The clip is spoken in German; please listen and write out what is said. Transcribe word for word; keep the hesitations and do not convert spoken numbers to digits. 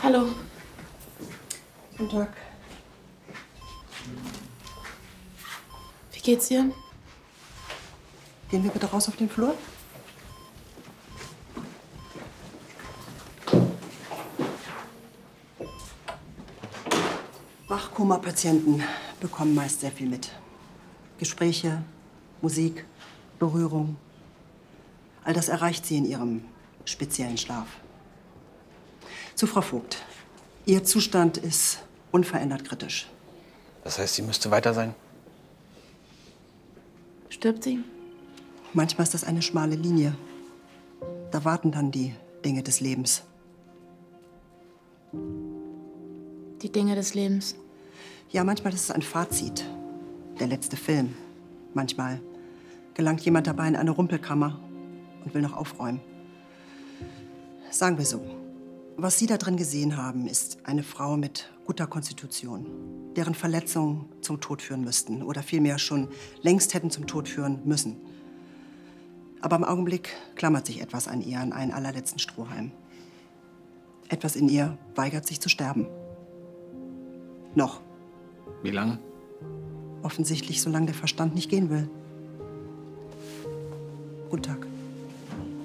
Hallo. Guten Tag. Wie geht's ihr? Gehen wir bitte raus auf den Flur? Wachkoma-Patienten bekommen meist sehr viel mit. Gespräche, Musik, Berührung. All das erreicht sie in ihrem speziellen Schlaf. Zu Frau Vogt. Ihr Zustand ist unverändert kritisch. Das heißt, sie müsste weiter sein? Stirbt sie? Manchmal ist das eine schmale Linie. Da warten dann die Dinge des Lebens. Die Dinge des Lebens. Ja, manchmal ist es ein Fazit. Der letzte Film. Manchmal gelangt jemand dabei in eine Rumpelkammer und will noch aufräumen. Sagen wir so, was Sie da drin gesehen haben, ist eine Frau mit guter Konstitution, deren Verletzungen zum Tod führen müssten oder vielmehr schon längst hätten zum Tod führen müssen. Aber im Augenblick klammert sich etwas an ihr, an einen allerletzten Strohhalm. Etwas in ihr weigert sich zu sterben. Noch. Wie lange? Offensichtlich, solange der Verstand nicht gehen will. Guten Tag.